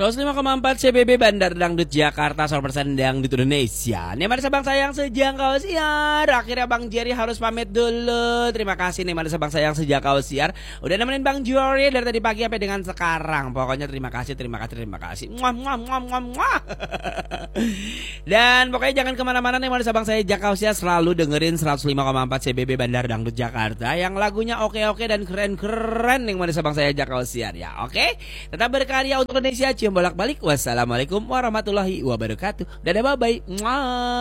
105,4 CBB Bandar Dangdut Jakarta, 100% Dangdut Indonesia. Nih Marisa Bangsa yang sejangkau siar. Akhirnya Bang Jerry harus pamit dulu. Terima kasih nih Marisa Bangsa yang sejangkau siar. Udah nemenin Bang Jerry dari tadi pagi sampai dengan sekarang. Pokoknya terima kasih. Muah, muah, muah, muah, muah. Dan pokoknya jangan kemana-mana nih Marisa Bangsa yang sejangkau siar. Selalu dengerin 105,4 CBB Bandar Dangdut Jakarta. Yang lagunya oke-oke dan keren-keren nih Marisa Bangsa yang sejangkau siar ya. Oke? Tetap berkarya untuk Indonesia. Cium bolak-balik. Wassalamualaikum warahmatullahi wabarakatuh. Dadah, bye-bye.